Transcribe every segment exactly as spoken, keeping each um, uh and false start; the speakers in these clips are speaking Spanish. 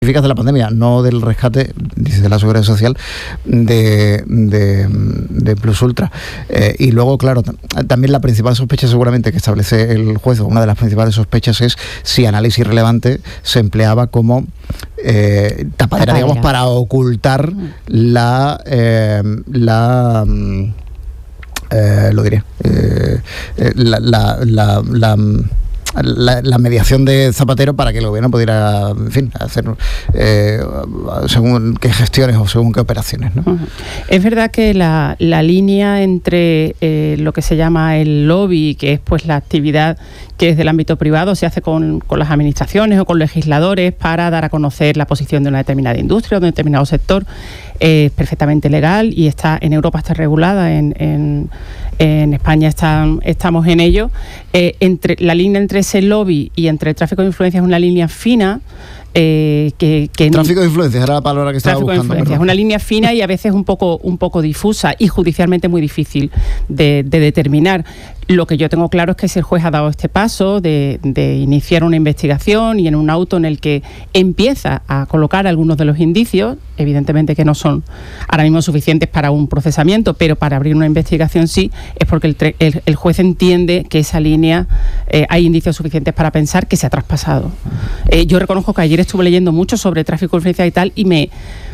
de la pandemia, no del rescate, dice de la Seguridad Social, de, de, de Plus Ultra. Eh, y luego, claro, t- también la principal sospecha seguramente que establece el juez, o una de las principales sospechas, es si análisis relevante se empleaba como eh, tapadera, tapadera, digamos, para ocultar la... Eh, la eh, lo diré, eh, la... la, la, la La, la mediación de Zapatero para que el gobierno pudiera, en fin, hacer eh, según qué gestiones o según qué operaciones, ¿no? Uh-huh. Es verdad que la, la línea entre eh, lo que se llama el lobby, que es pues la actividad que es del ámbito privado, se hace con, con las administraciones o con legisladores para dar a conocer la posición de una determinada industria o de un determinado sector, es eh, perfectamente legal y está en Europa está regulada, en, en, en España están, estamos en ello. Eh, entre la línea entre ese lobby y entre el tráfico de influencias es una línea fina. Eh, que, que tráfico de influencias era la palabra que estaba tráfico buscando. De influencias, es una línea fina y a veces un poco, un poco difusa y judicialmente muy difícil de, de determinar. Lo que yo tengo claro es que si el juez ha dado este paso de, de iniciar una investigación y en un auto en el que empieza a colocar algunos de los indicios, evidentemente que no son ahora mismo suficientes para un procesamiento, pero para abrir una investigación sí, es porque el, el, el juez entiende que esa línea eh, hay indicios suficientes para pensar que se ha traspasado. Eh, yo reconozco que ayer estuve leyendo mucho sobre tráfico de influencia y tal y me...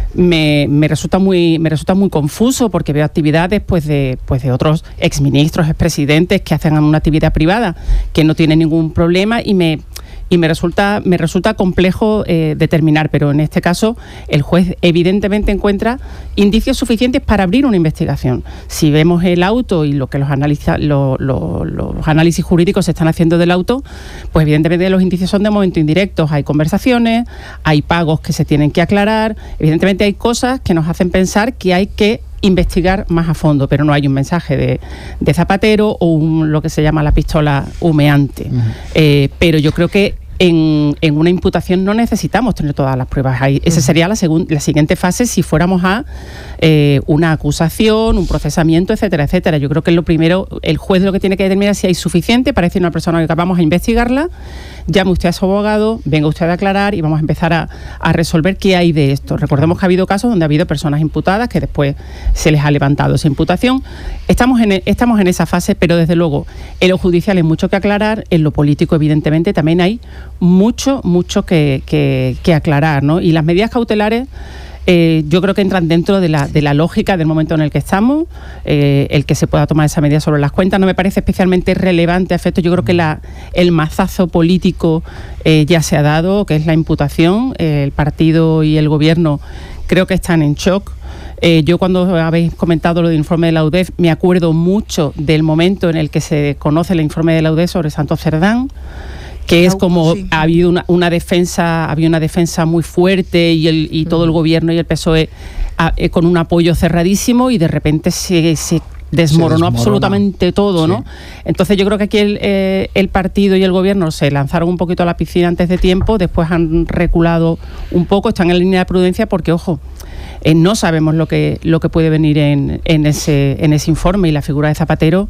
Me, me resulta muy me resulta muy confuso porque veo actividades pues de pues de otros exministros, expresidentes que hacen una actividad privada que no tiene ningún problema y me y me resulta me resulta complejo eh, determinar, pero en este caso el juez evidentemente encuentra indicios suficientes para abrir una investigación. Si vemos el auto y lo que los analiza, lo, lo, los análisis jurídicos se están haciendo del auto, pues evidentemente los indicios son de momento indirectos. Hay conversaciones, hay pagos que se tienen que aclarar, evidentemente hay cosas que nos hacen pensar que hay que investigar más a fondo, pero no hay un mensaje de, de Zapatero o un, lo que se llama la pistola humeante. Uh-huh. Eh, pero yo creo que en, en una imputación no necesitamos tener todas las pruebas ahí. Esa sería la, segun, la siguiente fase si fuéramos a eh, una acusación, un procesamiento, etcétera, etcétera. Yo creo que lo primero, el juez lo que tiene que determinar es si hay suficiente para decir a una persona que vamos a investigarla, llame usted a su abogado, venga usted a aclarar y vamos a empezar a, a resolver qué hay de esto. Recordemos que ha habido casos donde ha habido personas imputadas que después se les ha levantado esa imputación. Estamos en, estamos en esa fase, pero desde luego en lo judicial hay mucho que aclarar, en lo político evidentemente también hay mucho, mucho que, que, que aclarar, ¿no? Y las medidas cautelares Eh, yo creo que entran dentro de la, de la lógica del momento en el que estamos, eh, el que se pueda tomar esa medida sobre las cuentas. No me parece especialmente relevante a efecto. Yo creo que la, el mazazo político eh, ya se ha dado, que es la imputación. Eh, el partido y el gobierno creo que están en shock. Eh, yo cuando habéis comentado lo del informe de la U D E F me acuerdo mucho del momento en el que se conoce el informe de la U D E F sobre Santos Cerdán, que es como sí. ha habido una, una defensa, había una defensa muy fuerte y, el, y todo el gobierno y el P S O E a, eh, con un apoyo cerradísimo y de repente se, se desmoronó se absolutamente todo, sí. ¿no? Entonces yo creo que aquí el, eh, el partido y el gobierno se lanzaron un poquito a la piscina antes de tiempo, después han reculado un poco, están en línea de prudencia porque, ojo, eh, no sabemos lo que, lo que puede venir en, en, ese, en ese informe y la figura de Zapatero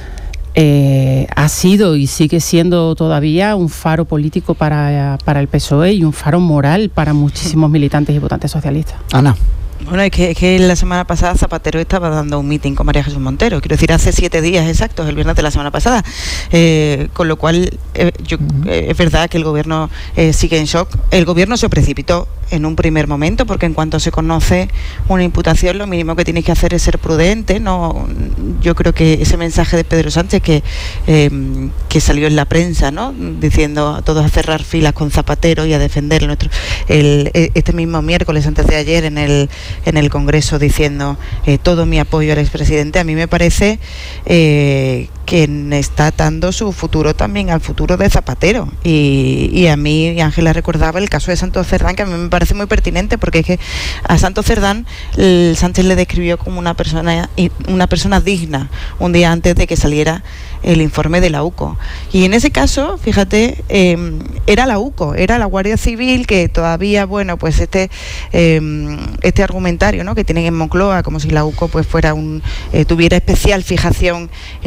Eh, ha sido y sigue siendo todavía un faro político para, para el P S O E y un faro moral para muchísimos militantes y votantes socialistas. Ana. Bueno, es que, es que la semana pasada Zapatero estaba dando un meeting con María Jesús Montero, quiero decir, hace siete días exactos, el viernes de la semana pasada, eh, con lo cual eh, yo, eh, es verdad que el gobierno eh, sigue en shock. El gobierno se precipitó en un primer momento, porque en cuanto se conoce una imputación, lo mínimo que tienes que hacer es ser prudente, ¿no? Yo creo que ese mensaje de Pedro Sánchez que, eh, que salió en la prensa, ¿no? Diciendo a todos a cerrar filas con Zapatero y a defender nuestro, el, este mismo miércoles, antes de ayer, en el en el Congreso, diciendo eh, todo mi apoyo al expresidente, a mí me parece eh, que está atando su futuro también al futuro de Zapatero. Y, y a mí, Ángela recordaba el caso de Santos Cerdán, que a mí me parece muy pertinente, porque es que a Santos Cerdán el Sánchez le describió como una persona, una persona digna, un día antes de que saliera el informe de la U C O. Y en ese caso, fíjate, eh, era la U C O, era la Guardia Civil, que todavía, bueno, pues este eh, este argumentario, ¿no?, que tienen en Moncloa, como si la U C O pues fuera un eh, tuviera especial fijación en, en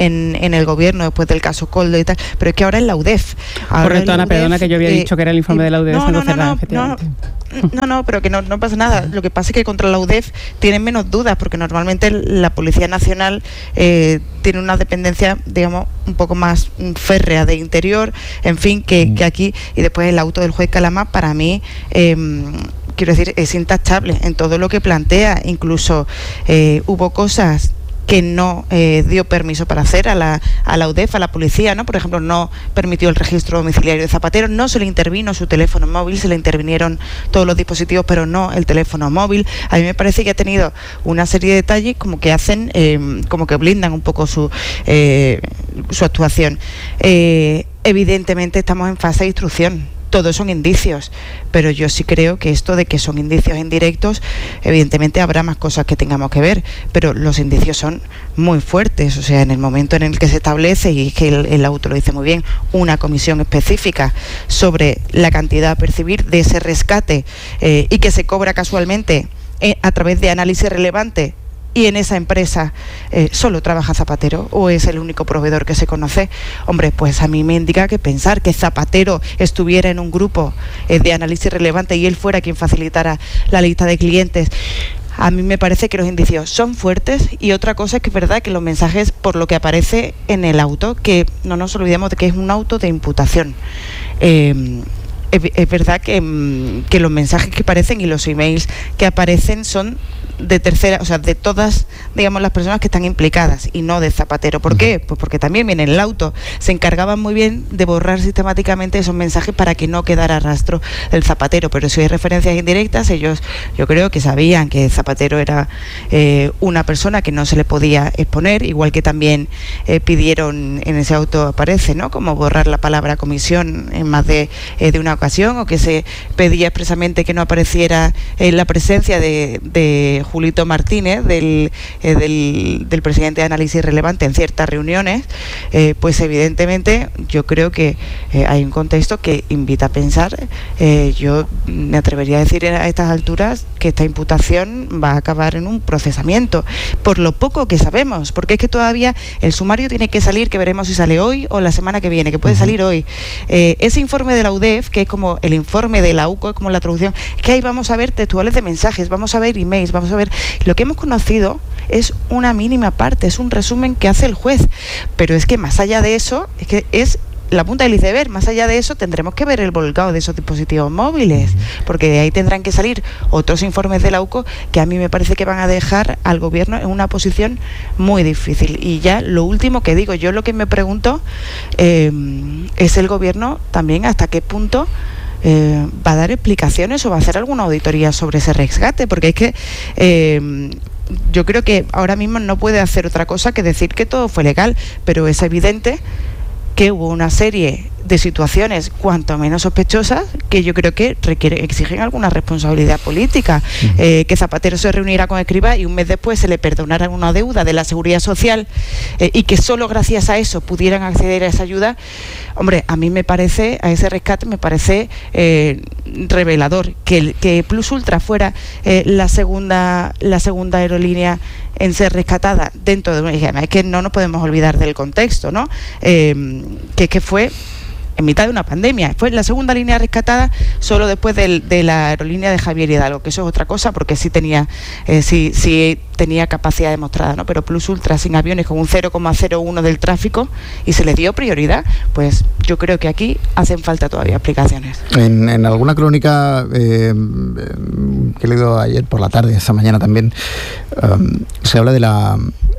en el gobierno después del caso Coldo y tal, pero es que ahora es la U D E F. Ahora Correcto, Ana, U D E F, perdona que yo había eh, dicho que era el informe de la U D E F. No, no, no, no, no, no, no, pero que no, no pasa nada. Lo que pasa es que contra la U D E F tienen menos dudas, porque normalmente la Policía Nacional eh, tiene una dependencia, digamos, un poco más férrea de interior, en fin, que, mm. que aquí, y después el auto del juez Calama, para mí, eh, quiero decir, es intachable en todo lo que plantea. Incluso eh, hubo cosas que no eh, dio permiso para hacer a la, a la U D E F, a la policía, ¿no? Por ejemplo, no permitió el registro domiciliario de Zapatero, no se le intervino su teléfono móvil, se le intervinieron todos los dispositivos, pero no el teléfono móvil. A mí me parece que ha tenido una serie de detalles como que hacen, eh, como que blindan un poco su, eh, su actuación. Eh, evidentemente estamos en fase de instrucción. Todos son indicios, pero yo sí creo que esto de que son indicios indirectos, evidentemente habrá más cosas que tengamos que ver, pero los indicios son muy fuertes. O sea, en el momento en el que se establece, y es que el, el auto lo dice muy bien, una comisión específica sobre la cantidad a percibir de ese rescate eh, y que se cobra casualmente eh, a través de análisis relevante, y en esa empresa eh, solo trabaja Zapatero o es el único proveedor que se conoce, hombre, pues a mí me indica que pensar que Zapatero estuviera en un grupo eh, de análisis relevante y él fuera quien facilitara la lista de clientes, a mí me parece que los indicios son fuertes. Y otra cosa es que es verdad que los mensajes, por lo que aparece en el auto, que no nos olvidemos de que es un auto de imputación, eh, es, es verdad que, que los mensajes que aparecen y los emails que aparecen son de tercera, o sea, de todas, digamos, las personas que están implicadas y no de Zapatero. ¿Por qué? Pues porque también viene el auto. Se encargaban muy bien de borrar sistemáticamente esos mensajes para que no quedara rastro del Zapatero, pero si hay referencias indirectas, ellos, yo creo que sabían que Zapatero era eh, una persona que no se le podía exponer, igual que también eh, pidieron, en ese auto aparece, ¿no?, como borrar la palabra comisión en más de, eh, de una ocasión, o que se pedía expresamente que no apareciera eh, la presencia de, de Julito Martínez, del, eh, del, del presidente de Análisis Relevante en ciertas reuniones. Eh, pues evidentemente yo creo que eh, hay un contexto que invita a pensar. Eh, yo me atrevería a decir a estas alturas que esta imputación va a acabar en un procesamiento, por lo poco que sabemos, porque es que todavía el sumario tiene que salir, que veremos si sale hoy o la semana que viene, que puede salir hoy. Eh, ese informe de la U D E F, que es como el informe de la U C O, es como la traducción, que ahí vamos a ver textuales de mensajes, vamos a ver emails, vamos a ver. Lo que hemos conocido es una mínima parte, es un resumen que hace el juez, pero es que más allá de eso, es que es la punta del iceberg. Más allá de eso tendremos que ver el volcado de esos dispositivos móviles, porque de ahí tendrán que salir otros informes de la U C O que a mí me parece que van a dejar al gobierno en una posición muy difícil. Y ya lo último que digo, yo lo que me pregunto eh, es el gobierno también hasta qué punto Eh, va a dar explicaciones o va a hacer alguna auditoría sobre ese rescate, porque es que eh, yo creo que ahora mismo no puede hacer otra cosa que decir que todo fue legal, pero es evidente que hubo una serie de situaciones cuanto menos sospechosas que yo creo que requiere, exigen alguna responsabilidad política. Uh-huh. eh, que Zapatero se reuniera con Escrivá y un mes después se le perdonara una deuda de la Seguridad Social eh, y que solo gracias a eso pudieran acceder a esa ayuda, hombre, a mí me parece, a ese rescate me parece eh, revelador. Que, que Plus Ultra fuera eh, la segunda la segunda aerolínea en ser rescatada dentro de una... Es que no nos podemos olvidar del contexto, ¿no? Eh, que, que fue en mitad de una pandemia. Fue la segunda línea rescatada solo después del, de la aerolínea de Javier Hidalgo, que eso es otra cosa, porque sí tenía eh, sí, sí tenía capacidad demostrada, ¿no? Pero Plus Ultra sin aviones, con un cero coma cero uno del tráfico, y se le dio prioridad, pues yo creo que aquí hacen falta todavía explicaciones. En, en alguna crónica eh, que he leído ayer por la tarde, esta mañana también, um, se habla de la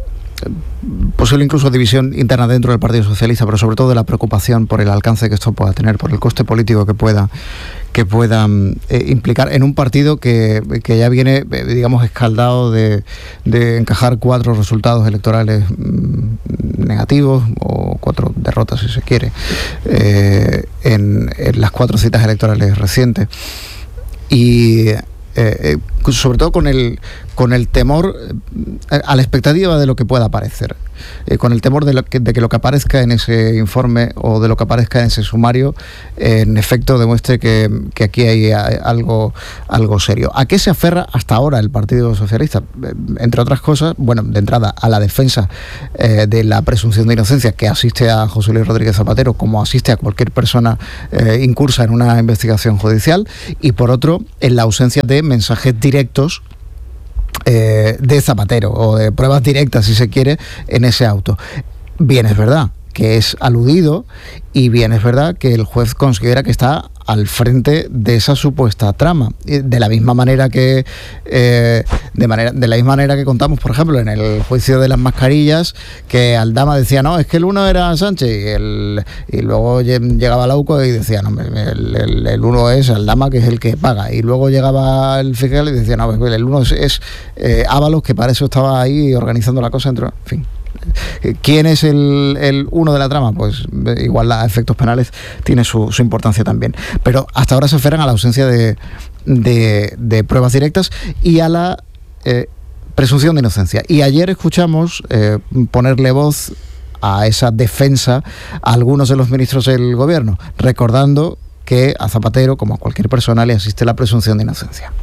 posible incluso división interna dentro del Partido Socialista, pero sobre todo de la preocupación por el alcance que esto pueda tener, por el coste político que pueda que pueda eh, implicar en un partido que, que ya viene, eh, digamos, escaldado de, de encajar cuatro resultados electorales mmm, negativos, o cuatro derrotas si se quiere, eh, en, en las cuatro citas electorales recientes. Y Eh, eh, sobre todo con el, con el temor eh, a la expectativa de lo que pueda aparecer, eh, con el temor de, lo que, de que lo que aparezca en ese informe o de lo que aparezca en ese sumario, eh, en efecto demuestre que, que aquí hay algo, algo serio. ¿A qué se aferra hasta ahora el Partido Socialista? Eh, entre otras cosas, bueno, de entrada a la defensa eh, de la presunción de inocencia que asiste a José Luis Rodríguez Zapatero, como asiste a cualquier persona eh, incursa en una investigación judicial, y por otro, en la ausencia de mensajes directos eh, de Zapatero, o de pruebas directas, si se quiere, en ese auto. Bien es verdad que es aludido, y bien es verdad que el juez considera que está al frente de esa supuesta trama, de la misma manera que eh, de manera de la misma manera que contamos, por ejemplo, en el juicio de las mascarillas, que Aldama decía, no, es que el uno era Sánchez, y, el, y luego llegaba Lauco y decía, no, el, el, el uno es Aldama, que es el que paga, y luego llegaba el fiscal y decía, no, el uno es, es eh, Ábalos, que para eso estaba ahí organizando la cosa, entre, en fin. ¿Quién es el, el uno de la trama? Pues igual a efectos penales tiene su, su importancia también. Pero hasta ahora se aferran a la ausencia de, de, de pruebas directas y a la eh, presunción de inocencia. Y ayer escuchamos eh, ponerle voz a esa defensa a algunos de los ministros del gobierno, recordando que a Zapatero, como a cualquier persona, le asiste la presunción de inocencia.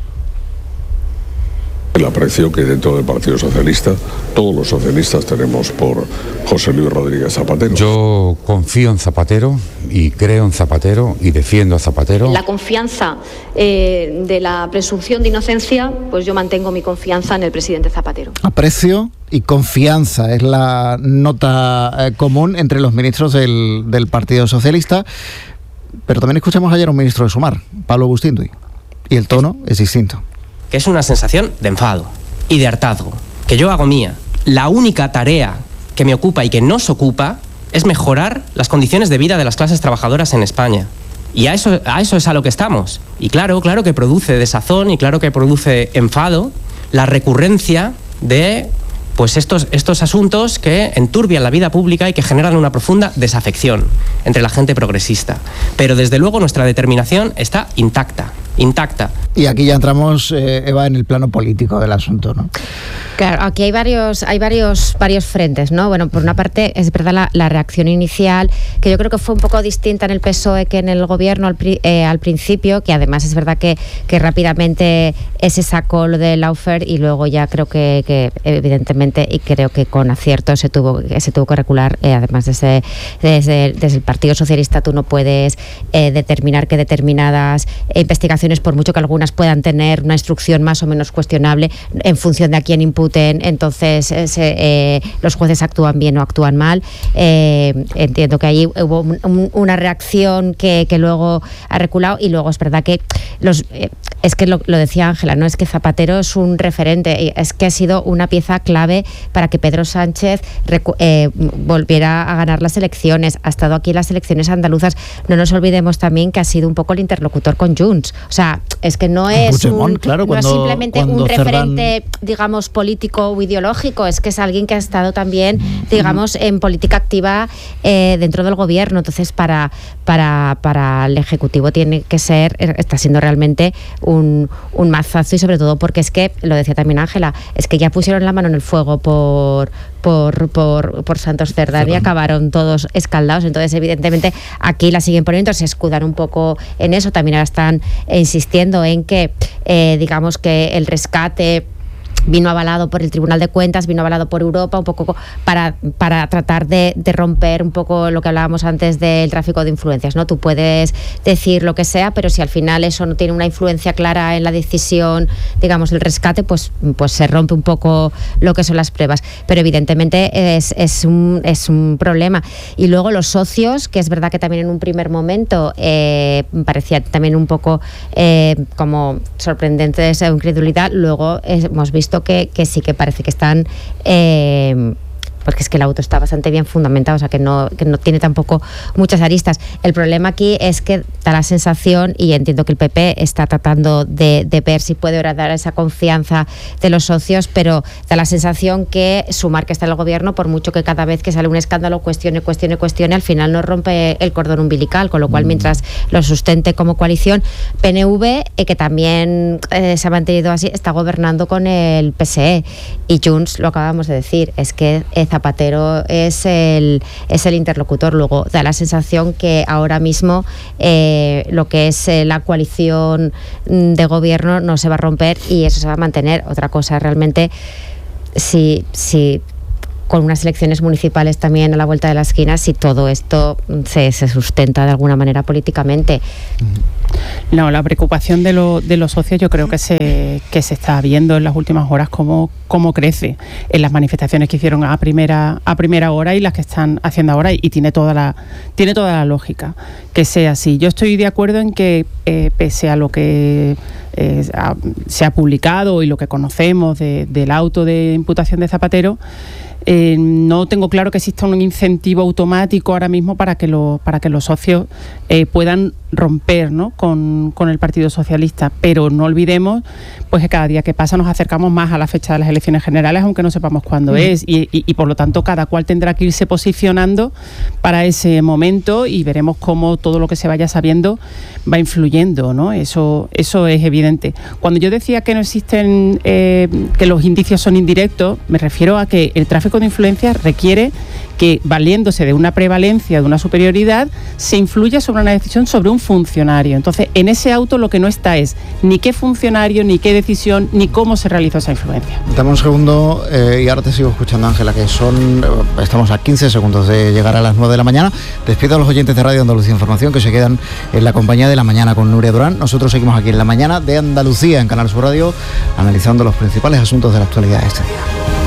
El aprecio que dentro del Partido Socialista todos los socialistas tenemos por José Luis Rodríguez Zapatero. Yo confío en Zapatero y creo en Zapatero y defiendo a Zapatero. La confianza eh, de la presunción de inocencia, pues yo mantengo mi confianza en el presidente Zapatero. Aprecio y confianza es la nota eh, común entre los ministros del, del Partido Socialista, pero también escuchamos ayer a un ministro de Sumar, Pablo Bustinduy, y el tono es distinto. Que es una sensación de enfado y de hartazgo, que yo hago mía. La única tarea que me ocupa y que nos ocupa es mejorar las condiciones de vida de las clases trabajadoras en España. Y a eso, a eso es a lo que estamos. Y claro, claro que produce desazón y claro que produce enfado la recurrencia de pues estos, estos asuntos que enturbian la vida pública y que generan una profunda desafección entre la gente progresista. Pero desde luego nuestra determinación está intacta. intacta. Y aquí ya entramos, eh, Eva, en el plano político del asunto, ¿no? Claro, aquí hay varios, hay varios, varios frentes, ¿no? Bueno, por una parte es verdad la, la reacción inicial, que yo creo que fue un poco distinta en el P S O E que en el gobierno al, eh, al principio, que además es verdad que, que rápidamente se sacó lo de Laufer y luego ya creo que, que evidentemente, y creo que con acierto se tuvo, se tuvo que recular, eh, además desde, desde, desde el Partido Socialista tú no puedes eh, determinar que determinadas investigaciones, por mucho que algunas puedan tener una instrucción más o menos cuestionable en función de a quién imputen, entonces eh, se, eh, los jueces actúan bien o actúan mal. Eh, entiendo que ahí hubo un, un, una reacción que, que luego ha reculado, y luego es verdad que los eh, es que lo, lo decía Ángela, no es que Zapatero es un referente, es que ha sido una pieza clave para que Pedro Sánchez recu- eh, volviera a ganar las elecciones, ha estado aquí en las elecciones andaluzas. No nos olvidemos también que ha sido un poco el interlocutor con Junts, o sea, es que no es, Puigdemont, un, claro, no cuando, es simplemente un Cerdán... referente, digamos, político o ideológico, es que es alguien que ha estado también, digamos, en política activa eh, dentro del gobierno. Entonces, para, para, para el Ejecutivo tiene que ser, está siendo realmente un, un mazazo, y sobre todo porque es que, lo decía también Ángela, es que ya pusieron la mano en el fuego por por, por, por Santos Cerdán y acabaron todos escaldados. Entonces, evidentemente, aquí la siguen poniendo, se escudan un poco en eso. También ahora están insistiendo en que, eh, digamos, que el rescate vino avalado por el Tribunal de Cuentas, vino avalado por Europa, un poco para, para tratar de, de romper un poco lo que hablábamos antes del tráfico de influencias, ¿no? Tú puedes decir lo que sea, pero si al final eso no tiene una influencia clara en la decisión, digamos, del rescate, pues, pues se rompe un poco lo que son las pruebas. Pero evidentemente es, es, un, es un problema. Y luego los socios, que es verdad que también en un primer momento eh, parecía también un poco eh, como sorprendente esa incredulidad, luego hemos visto Que, que sí que parece que están eh, porque es que el auto está bastante bien fundamentado, o sea que no, que no tiene tampoco muchas aristas. El problema aquí es que da la sensación, y entiendo que el P P está tratando de, de ver si puede ahora dar esa confianza de los socios, pero da la sensación que Sumar, que está en el gobierno, por mucho que cada vez que sale un escándalo cuestione, cuestione, cuestione, al final no rompe el cordón umbilical, con lo cual mientras lo sustente como coalición, P N V, eh, que también eh, se ha mantenido así, está gobernando con el P S E, y Junts, lo acabamos de decir, es que eh, Zapatero es el, es el interlocutor. Luego da la sensación que ahora mismo eh, lo que es eh, la coalición de gobierno no se va a romper y eso se va a mantener. Otra cosa realmente, si, si con unas elecciones municipales también a la vuelta de la esquina, si todo esto se, se sustenta de alguna manera políticamente. No, la preocupación de, lo, de los socios yo creo que se, que se está viendo en las últimas horas cómo, cómo crece en las manifestaciones que hicieron a primera, a primera hora y las que están haciendo ahora, y tiene toda la, tiene toda la lógica que sea así. Yo estoy de acuerdo en que eh, pese a lo que eh, ha, se ha publicado y lo que conocemos de, del auto de imputación de Zapatero, Eh, no tengo claro que exista un incentivo automático ahora mismo para que, lo, para que los socios eh, puedan romper, ¿no?, con, con el Partido Socialista, pero no olvidemos pues que cada día que pasa nos acercamos más a la fecha de las elecciones generales, aunque no sepamos cuándo mm. es, y, y, y por lo tanto cada cual tendrá que irse posicionando para ese momento y veremos cómo todo lo que se vaya sabiendo va influyendo, ¿no? Eso, eso es evidente. Cuando yo decía que no existen, eh, que los indicios son indirectos, me refiero a que el tráfico de influencias requiere que, valiéndose de una prevalencia, de una superioridad, se influya sobre una decisión sobre un funcionario. Entonces, en ese auto lo que no está es ni qué funcionario, ni qué decisión, ni cómo se realizó esa influencia. Dame un segundo eh, y ahora te sigo escuchando, Ángela, que son, estamos a quince segundos de llegar a las nueve de la mañana. Despido a los oyentes de Radio Andalucía Información que se quedan en la compañía de La Mañana con Nuria Durán. Nosotros seguimos aquí en La Mañana de Andalucía, en Canal Sur Radio, analizando los principales asuntos de la actualidad de este día.